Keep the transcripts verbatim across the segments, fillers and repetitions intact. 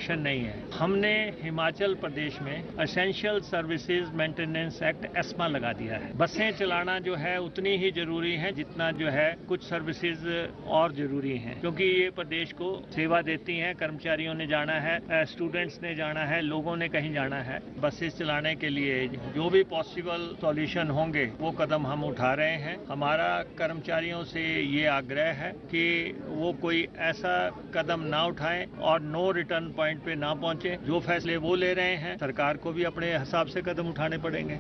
Mission नहीं है। हमने हिमाचल प्रदेश में essential services maintenance act ESMA लगा दिया है। बसें चलाना जो है उतनी ही जरूरी है जितना जो है कुछ सर्विसेज और जरूरी हैं, क्योंकि ये प्रदेश को सेवा देती हैं। कर्मचारियों ने जाना है, स्टूडेंट्स ने जाना है, लोगों ने कहीं जाना है। बसेस चलाने के लिए जो भी पॉसिबल सॉल्यूशन होंगे वो कदम हम उठा रहे हैं। हमारा कर्मचारियों से ये आग्रह है कि वो कोई ऐसा कदम ना उठाएं और नो रिटर्न पॉइंट पे ना पहुंचे। जो फैसले वो ले रहे हैं सरकार को भी अपने हिसाब से कदम उठाने पड़ेंगे।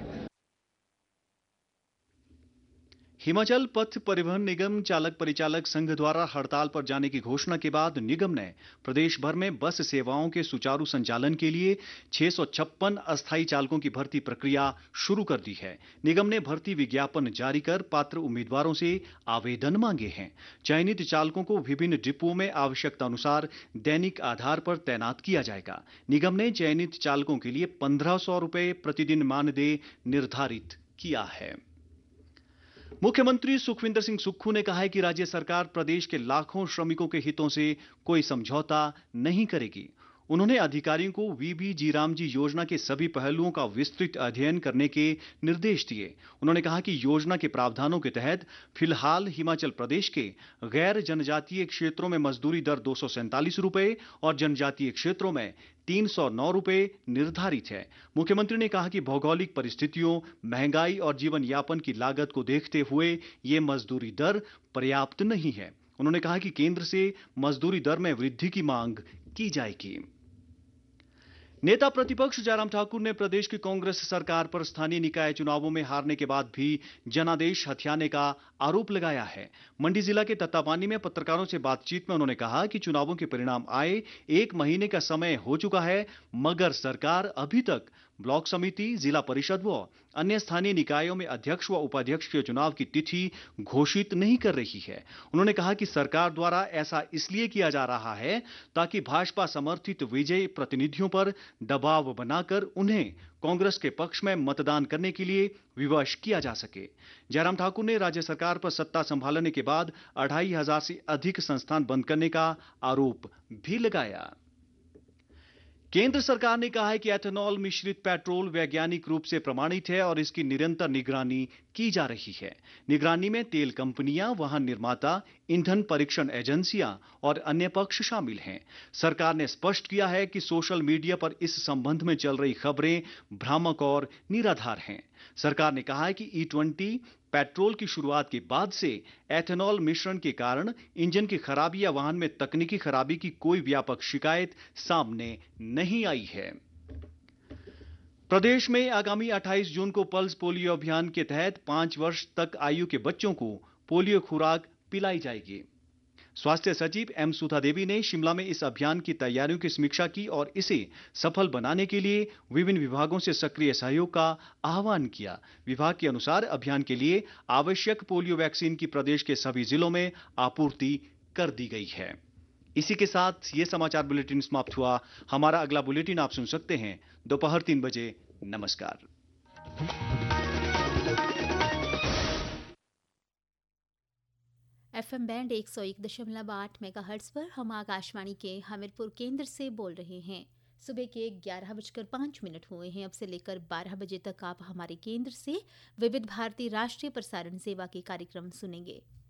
हिमाचल पथ परिवहन निगम चालक परिचालक संघ द्वारा हड़ताल पर जाने की घोषणा के बाद निगम ने प्रदेश भर में बस सेवाओं के सुचारू संचालन के लिए छह सौ छप्पन अस्थायी चालकों की भर्ती प्रक्रिया शुरू कर दी है। निगम ने भर्ती विज्ञापन जारी कर पात्र उम्मीदवारों से आवेदन मांगे हैं। चयनित चालकों को विभिन्न डिपुओं में आवश्यकता अनुसार दैनिक आधार पर तैनात किया जाएगा। निगम ने चयनित चालकों के लिए पंद्रह सौ रुपये प्रतिदिन मानदेय निर्धारित किया है। मुख्यमंत्री सुखविंदर सिंह सुक्खू ने कहा है कि राज्य सरकार प्रदेश के लाखों श्रमिकों के हितों से कोई समझौता नहीं करेगी। उन्होंने अधिकारियों को वीबी जीराम जी योजना के सभी पहलुओं का विस्तृत अध्ययन करने के निर्देश दिए। उन्होंने कहा कि योजना के प्रावधानों के तहत फिलहाल हिमाचल प्रदेश के गैर जनजातीय क्षेत्रों में मजदूरी दर दो सौ सैंतालीस रुपये और जनजातीय क्षेत्रों में तीन सौ नौ रुपये निर्धारित है। मुख्यमंत्री ने कहा कि भौगोलिक परिस्थितियों, महंगाई और जीवन यापन की लागत को देखते हुए ये मजदूरी दर पर्याप्त नहीं है। उन्होंने कहा कि केंद्र से मजदूरी दर में वृद्धि की मांग की जाएगी। नेता प्रतिपक्ष जयराम ठाकुर ने प्रदेश की कांग्रेस सरकार पर स्थानीय निकाय चुनावों में हारने के बाद भी जनादेश हथियाने का आरोप लगाया है। मंडी जिला के तत्तापानी में पत्रकारों से बातचीत में उन्होंने कहा कि चुनावों के परिणाम आए एक महीने का समय हो चुका है, मगर सरकार अभी तक ब्लॉक समिति, जिला परिषद व अन्य स्थानीय निकायों में अध्यक्ष व उपाध्यक्ष के चुनाव की तिथि घोषित नहीं कर रही है। उन्होंने कहा कि सरकार द्वारा ऐसा इसलिए किया जा रहा है ताकि भाजपा समर्थित विजयी प्रतिनिधियों पर दबाव बनाकर उन्हें कांग्रेस के पक्ष में मतदान करने के लिए विवश किया जा सके। जयराम ठाकुर ने राज्य सरकार पर सत्ता संभालने के बाद अढ़ाई हजार से अधिक संस्थान बंद करने का आरोप भी लगाया। केंद्र सरकार ने कहा है कि एथेनॉल मिश्रित पेट्रोल वैज्ञानिक रूप से प्रमाणित है और इसकी निरंतर निगरानी की जा रही है। निगरानी में तेल कंपनियां, वाहन निर्माता, ईंधन परीक्षण एजेंसियां और अन्य पक्ष शामिल हैं। सरकार ने स्पष्ट किया है कि सोशल मीडिया पर इस संबंध में चल रही खबरें भ्रामक और निराधार हैं। सरकार ने कहा है कि ई ट्वेंटी पेट्रोल की शुरुआत के बाद से एथेनॉल मिश्रण के कारण इंजन की खराबी या वाहन में तकनीकी खराबी की कोई व्यापक शिकायत सामने नहीं आई है। प्रदेश में आगामी अट्ठाईस जून को पल्स पोलियो अभियान के तहत पांच वर्ष तक आयु के बच्चों को पोलियो खुराक पिलाई जाएगी। स्वास्थ्य सचिव एम सुधा देवी ने शिमला में इस अभियान की तैयारियों की समीक्षा की और इसे सफल बनाने के लिए विभिन्न विभागों से सक्रिय सहयोग का आह्वान किया। विभाग के अनुसार अभियान के लिए आवश्यक पोलियो वैक्सीन की प्रदेश के सभी जिलों में आपूर्ति कर दी गई है। इसी के साथ ये समाचार बुलेटिन समाप्त हुआ। हमारा अगला बुलेटिन आप सुन सकते हैं दोपहर तीन बजे। नमस्कार। एफएम बैंड एक सौ एक दशमलव आठ मेगाहर्ट्ज पर हम आकाशवाणी के हमीरपुर केंद्र से बोल रहे हैं। सुबह के ग्यारह बजकर पाँच मिनट हुए हैं। अब से लेकर बारह बजे तक आप हमारे केंद्र से विविध भारती राष्ट्रीय प्रसारण सेवा के कार्यक्रम सुनेंगे।